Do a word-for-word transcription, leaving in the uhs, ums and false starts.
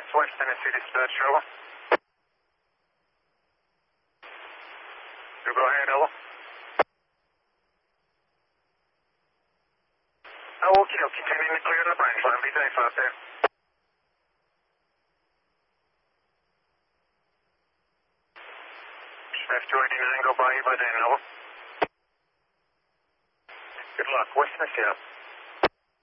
West Tennessee dispatch, over. You go ahead, over. Oh, okay, okay. ten in the clear on the branch line. Be safe out there. F two eighty-nine, go by you by then, over. Good luck. West Tennessee, up.